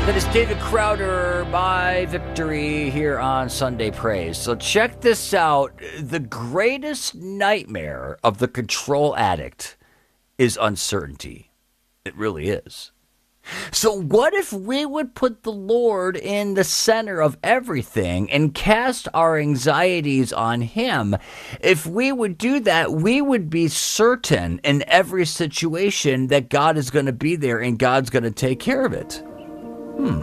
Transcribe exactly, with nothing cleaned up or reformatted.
That is David Crowder by Victory here on Sunday Praise. So check this out. The greatest nightmare of the control addict is uncertainty. It really is. So what if we would put the Lord in the center of everything and cast our anxieties on Him? If we would do that, we would be certain in every situation that God is going to be there and God's going to take care of it.